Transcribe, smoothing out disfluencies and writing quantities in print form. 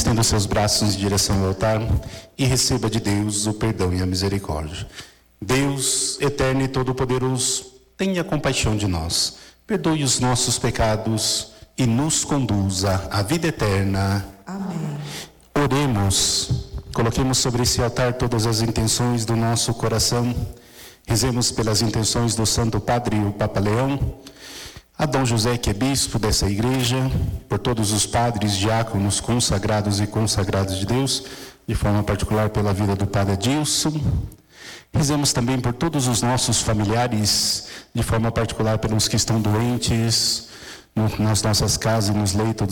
estenda os seus braços em direção ao altar e receba de Deus o perdão e a misericórdia. Deus, eterno e todo-poderoso, tenha compaixão de nós, perdoe os nossos pecados e nos conduza à vida eterna. Amém. Oremos, coloquemos sobre esse altar todas as intenções do nosso coração, rezemos pelas intenções do Santo Padre, o Papa Leão, a Dom José, que é bispo dessa igreja, por todos os padres, diáconos, consagrados e consagradas de Deus, de forma particular pela vida do Padre Adilson. Rezemos também por todos os nossos familiares, de forma particular pelos que estão doentes, nas nossas casas e nos leitos